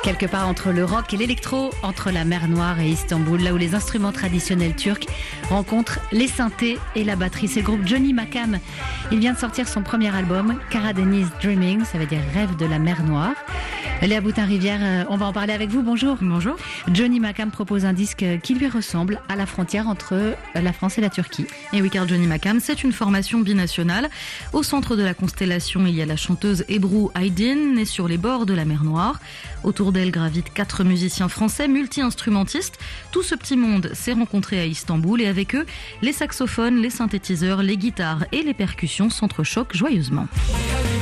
Quelque part entre le rock et l'électro, entre la mer Noire et Istanbul, là où les instruments traditionnels turcs rencontrent les synthés et la batterie. C'est le groupe Johnny Makam. Il vient de sortir son premier album, Karadeniz Dreaming, ça veut dire rêve de la mer Noire. Léa Boutin-Rivière, on va en parler avec vous. Bonjour. Bonjour. Johnny Makam propose un disque qui lui ressemble à la frontière entre la France et la Turquie. Et oui, car Johnny Makam, c'est une formation binationale. Au centre de la constellation, il y a la chanteuse Ebru Aydin, née sur les bords de la mer Noire. Autour d'elle gravitent 4 musiciens français multi-instrumentistes. Tout ce petit monde s'est rencontré à Istanbul et avec eux, les saxophones, les synthétiseurs, les guitares et les percussions s'entrechoquent joyeusement.